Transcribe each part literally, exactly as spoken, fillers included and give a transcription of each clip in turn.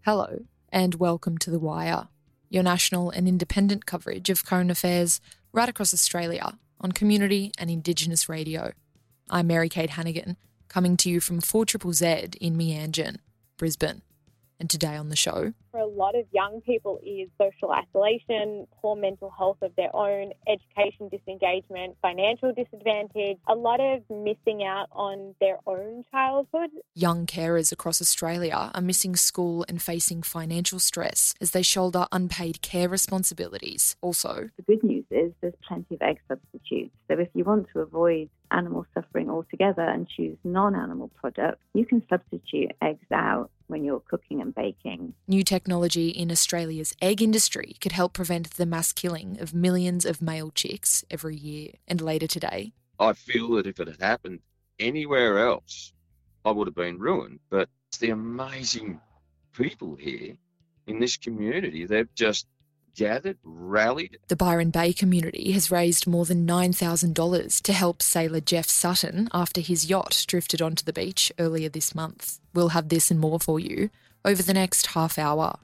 Hello, and welcome to The Wire, your national and independent coverage of current affairs right across Australia on community and Indigenous radio. I'm Mary-Kate Hannigan, coming to you from four Z Z Z in Meanjin, Brisbane. And today on the show... For a lot of young people is social isolation, poor mental health of their own, education disengagement, financial disadvantage, a lot of missing out on their own childhood. Young carers across Australia are missing school and facing financial stress as they shoulder unpaid care responsibilities. Also, the good news is there's plenty of egg substitutes. So if you want to avoid animal suffering altogether and choose non-animal products, you can substitute eggs out when you're cooking and baking. New technology in Australia's egg industry could help prevent the mass killing of millions of male chicks every year. And later today... I feel that if it had happened anywhere else, I would have been ruined. But it's the amazing people here in this community. They've just gathered, rallied. The Byron Bay community has raised more than nine thousand dollars to help sailor Jeff Sutton after his yacht drifted onto the beach earlier this month. We'll have this and more for you over the next half hour.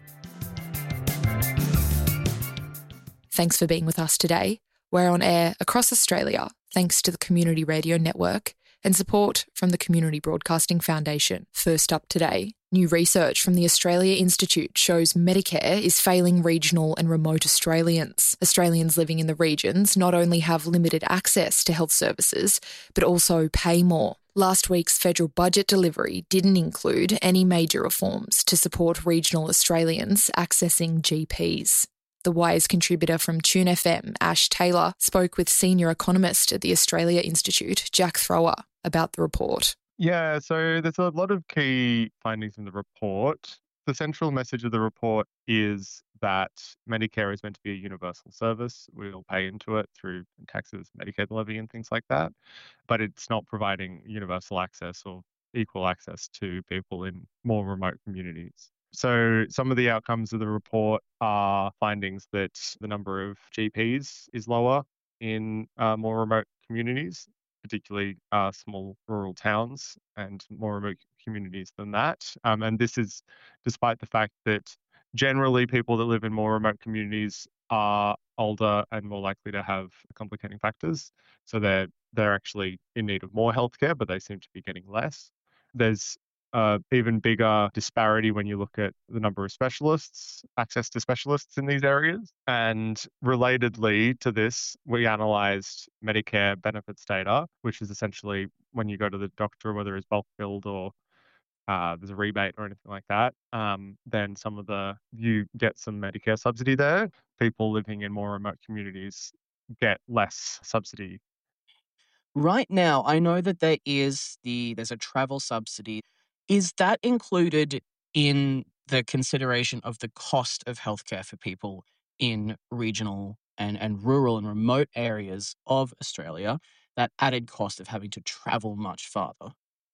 Thanks for being with us today. We're on air across Australia thanks to the Community Radio Network and support from the Community Broadcasting Foundation. First up today, new research from the Australia Institute shows Medicare is failing regional and remote Australians. Australians living in the regions not only have limited access to health services, but also pay more. Last week's federal budget delivery didn't include any major reforms to support regional Australians accessing G Ps. The Wire's contributor from Tune F M, Ash Taylor, spoke with senior economist at the Australia Institute, Jack Thrower, about the report. Yeah, so there's a lot of key findings in the report. The central message of the report is that Medicare is meant to be a universal service. We all pay into it through taxes, Medicaid levy and things like that, but it's not providing universal access or equal access to people in more remote communities. So some of the outcomes of the report are findings that the number of G Ps is lower in uh, more remote communities, particularly uh, small rural towns and more remote communities than that. Um, and this is despite the fact that generally people that live in more remote communities are older and more likely to have complicating factors. So they're, they're actually in need of more healthcare, but they seem to be getting less. There's Uh, even bigger disparity when you look at the number of specialists, access to specialists in these areas. And relatedly to this, we analysed Medicare benefits data, which is essentially when you go to the doctor, whether it's bulk billed or uh, there's a rebate or anything like that, um, then some of the, you get some Medicare subsidy there. People living in more remote communities get less subsidy. Right now, I know that there is the, there's a travel subsidy. Is that included in the consideration of the cost of healthcare for people in regional and, and rural and remote areas of Australia, that added cost of having to travel much farther?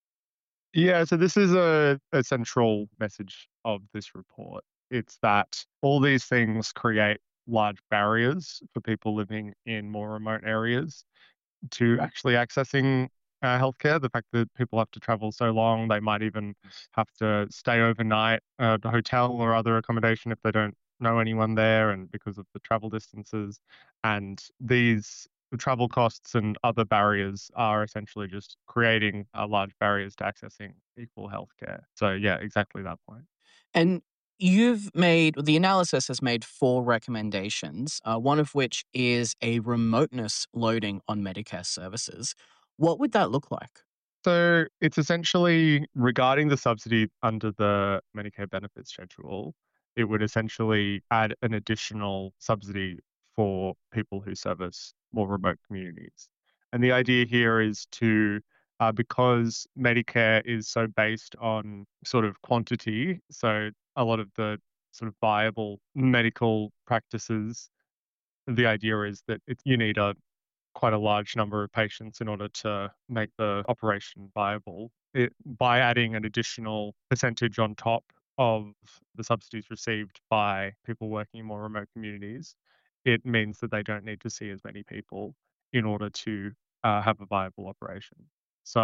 Yeah, so this is a, a central message of this report. It's that all these things create large barriers for people living in more remote areas to actually accessing Uh, healthcare. The fact that people have to travel so long, they might even have to stay overnight at a hotel or other accommodation if they don't know anyone there, and because of the travel distances. And these travel costs and other barriers are essentially just creating uh, large barriers to accessing equal healthcare. So yeah, exactly that point. And you've made, the analysis has made four recommendations, uh, one of which is a remoteness loading on Medicare services. What would that look like? So it's essentially regarding the subsidy under the Medicare benefits schedule, it would essentially add an additional subsidy for people who service more remote communities. And the idea here is to, uh, because Medicare is so based on sort of quantity, so a lot of the sort of viable medical practices, the idea is that it, you need a quite a large number of patients in order to make the operation viable. It, by adding an additional percentage on top of the subsidies received by people working in more remote communities, it means that they don't need to see as many people in order to uh, have a viable operation. So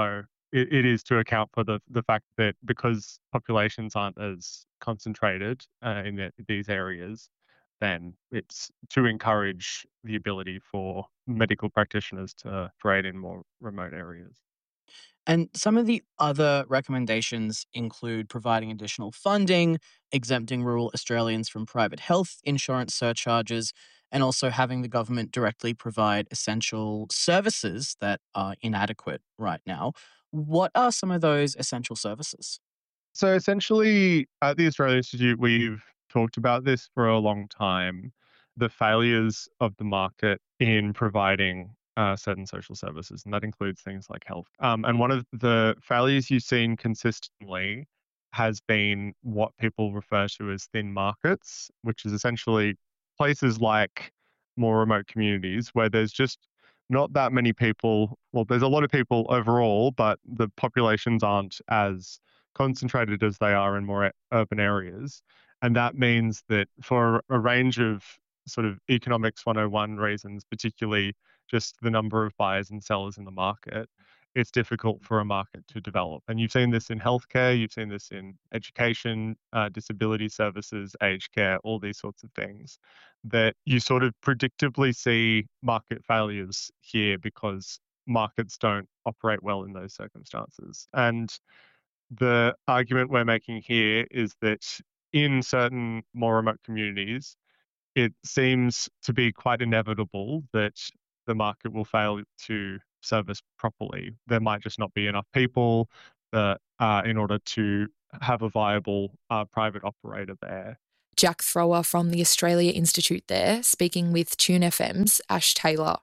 it, it is to account for the the fact that because populations aren't as concentrated uh, in the, these areas, then it's to encourage the ability for medical practitioners to trade in more remote areas. And some of the other recommendations include providing additional funding, exempting rural Australians from private health insurance surcharges, and also having the government directly provide essential services that are inadequate right now. What are some of those essential services? So essentially, at the Australia Institute, we've talked about this for a long time, the failures of the market in providing uh, certain social services, and that includes things like health. Um, and one of the failures you've seen consistently has been what people refer to as thin markets, which is essentially places like more remote communities where there's just not that many people. Well, there's a lot of people overall, but the populations aren't as concentrated as they are in more e- urban areas. And that means that for a range of sort of economics one oh one reasons, particularly just the number of buyers and sellers in the market, it's difficult for a market to develop. And you've seen this in healthcare, you've seen this in education, uh, disability services, aged care, all these sorts of things, that you sort of predictably see market failures here because markets don't operate well in those circumstances. And the argument we're making here is that in certain more remote communities, it seems to be quite inevitable that the market will fail to service properly. There might just not be enough people that, uh, in order to have a viable uh, private operator there. Jack Thrower from the Australia Institute there, speaking with Tune F M's Ash Taylor.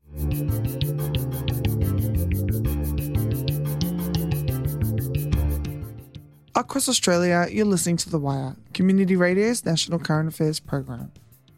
Across Australia, you're listening to The Wire, Community Radio's national current affairs program.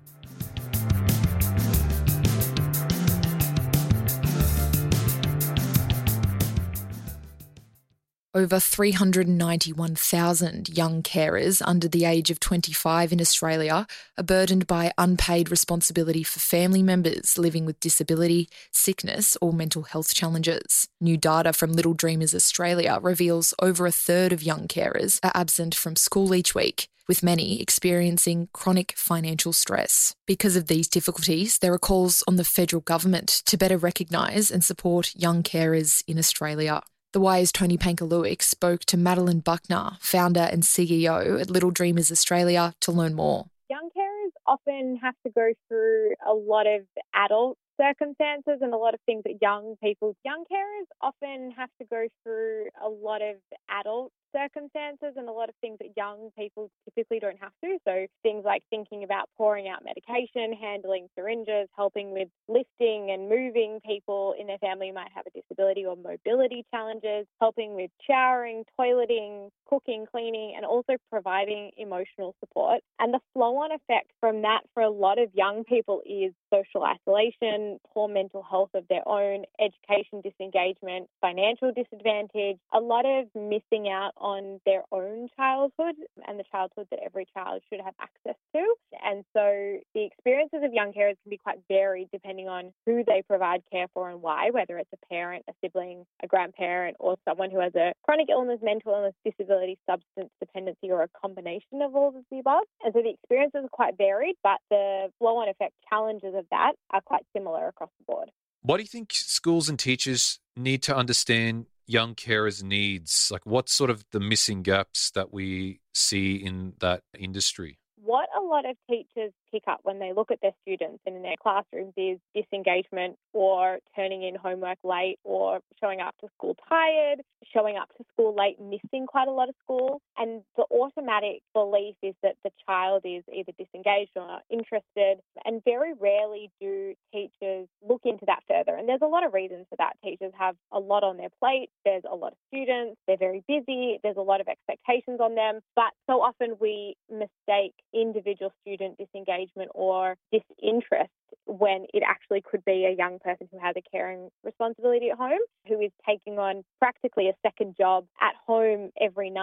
Over three hundred ninety-one thousand young carers under the age of twenty-five in Australia are burdened by unpaid responsibility for family members living with disability, sickness or mental health challenges. New data from Little Dreamers Australia reveals over a third of young carers are absent from school each week, with many experiencing chronic financial stress. Because of these difficulties, there are calls on the federal government to better recognise and support young carers in Australia. The Wire's Tony Pankaluik spoke to Madeline Buckner, founder and C E O at Little Dreamers Australia, to learn more. Young carers often have to go through a lot of adult circumstances and a lot of things that young people, young carers often have to go through a lot of adult circumstances and a lot of things that young people typically don't have to. So things like thinking about pouring out medication, handling syringes, helping with lifting and moving people in their family who might have a disability or mobility challenges, helping with showering, toileting, cooking, cleaning, and also providing emotional support. And the flow-on effect from that for a lot of young people is social isolation, poor mental health of their own, education disengagement, financial disadvantage, a lot of missing out on their own childhood and the childhood that every child should have access to. And so the experiences of young carers can be quite varied depending on who they provide care for and why, whether it's a parent, a sibling, a grandparent, or someone who has a chronic illness, mental illness, disability, substance dependency, or a combination of all of the above. And so the experiences are quite varied, but the flow-on effect challenges of that are quite similar across the board. What do you think schools and teachers need to understand young carers' needs? Like, what's sort of the missing gaps that we see in that industry? What a lot of teachers pick up when they look at their students and in their classrooms is disengagement or turning in homework late or showing up to school tired, showing up to school late, missing quite a lot of school. And the automatic belief is that the child is either disengaged or not interested. And very rarely do teachers look into that further. And there's a lot of reasons for that. Teachers have a lot on their plate. There's a lot of students. They're very busy. There's a lot of expectations on them. But so often we mistake individual student disengagement or disinterest when it actually could be a young person who has a caring responsibility at home, who is taking on practically a second job at home every night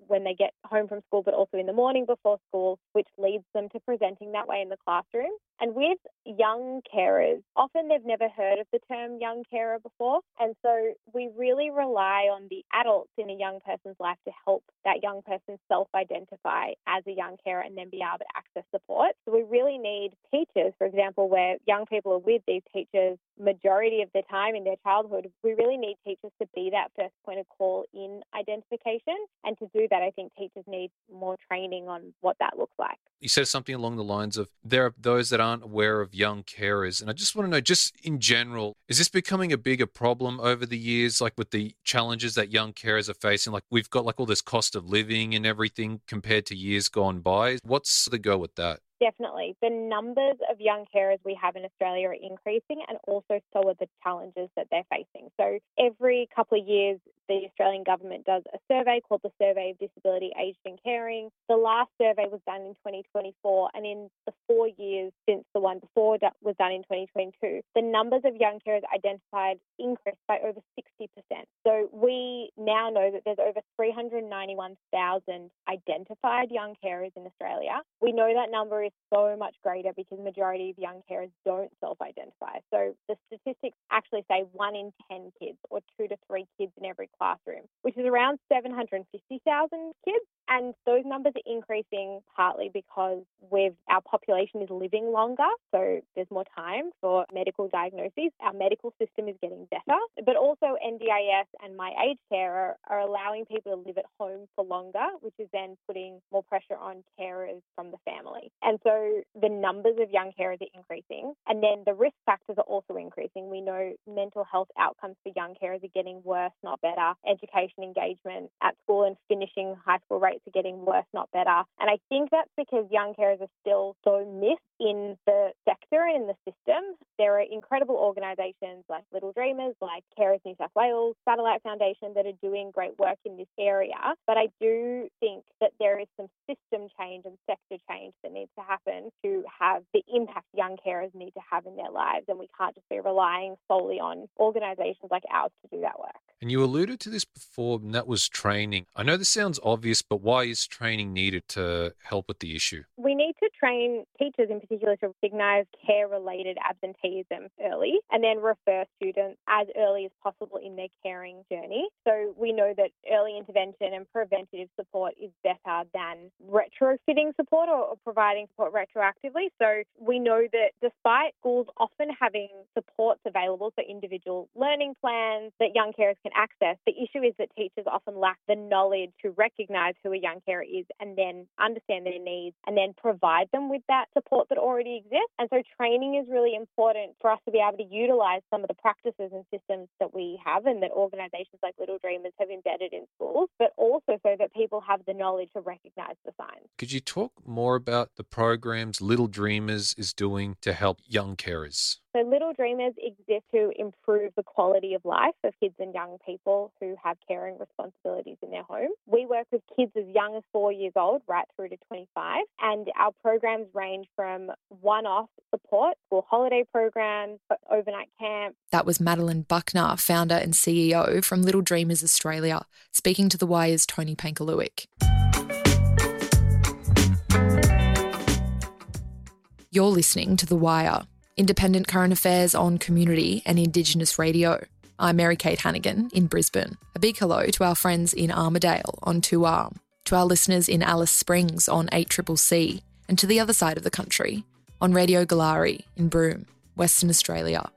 when they get home from school, but also in the morning before school, which leads them to presenting that way in the classroom. And with young carers, often they've never heard of the term young carer before. And so we really rely on the adults in a young person's life to help that young person self-identify as a young carer and then be able to access support. So we really need teachers, for example, where young people are with these teachers majority of the time in their childhood. We really need teachers to be that first point of call in identification. And to do that, I think teachers need more training on what that looks like. You said something along the lines of there are those that aren't aware of young carers. And I just want to know, just in general, is this becoming a bigger problem over the years, like with the challenges that young carers are facing? Like we've got like all this cost of living and everything compared to years gone by. What's the go with that? Definitely. The numbers of young carers we have in Australia are increasing, and also so are the challenges that they're facing. So every couple of years, the Australian government does a survey called the Survey of Disability, Aged and Caring. The last survey was done in twenty twenty-four, and in the four years since the one before was done in twenty twenty-two, the numbers of young carers identified increased by over sixty percent. So we now know that there's over three hundred ninety-one thousand identified young carers in Australia. We know that number is so much greater because the majority of young carers don't self-identify. So the statistics actually say one in ten kids, or two to three kids in every classroom, which is around seven hundred fifty thousand kids. And those numbers are increasing partly because we've, our population is living longer, so there's more time for medical diagnoses. Our medical system is getting better, but also N D I S and My Aged Care are, are allowing people to live at home for longer, which is then putting more pressure on carers from the family. And so the numbers of young carers are increasing, and then the risk factors are also increasing. We know mental health outcomes for young carers are getting worse, not better. Education engagement at school and finishing high school rates are getting worse, not better. And I think that's because young carers are still so missed in the sector and in the system. There are incredible organisations like Little Dreamers, like Carers New South Wales, Satellite Foundation that are doing great work in this area. But I do think that there is some system change and sector change that needs to happen to have the impact young carers need to have in their lives. And we can't just be relying solely on organisations like ours to do that work. And you alluded to this before, and that was training. I know this sounds obvious, but why is training needed to help with the issue? We need to train teachers in particular to recognise care-related absenteeism early and then refer students as early as possible in their caring journey. So we know that early intervention and preventative support is better than retrofitting support or, or providing support retroactively. So we know that despite schools often having supports available for individual learning plans that young carers can access, the issue is that teachers often lack the knowledge to recognise who a young carer is and then understand their needs and then provide them with that support that already exists. And so training is really important for us to be able to utilise some of the practices and systems that we have and that organisations like Little Dreamers have embedded in schools, but also so that people have the knowledge to recognise the signs. Could you talk more about the programs Little Dreamers is doing to help young carers? So Little Dreamers exist to improve the quality of life of kids and young people who have caring responsibilities in their home. We work with kids as young as four years old right through to twenty-five, and our programs range from one-off support for holiday programs, overnight camps. That was Madeline Buckner, founder and C E O from Little Dreamers Australia, speaking to The Wire's Tony Pankaluik. You're listening to The Wire, independent current affairs on community and Indigenous radio. I'm Mary-Kate Hannigan in Brisbane. A big hello to our friends in Armidale on two arm, to our listeners in Alice Springs on eight C C C, and to the other side of the country on Radio Galari in Broome, Western Australia.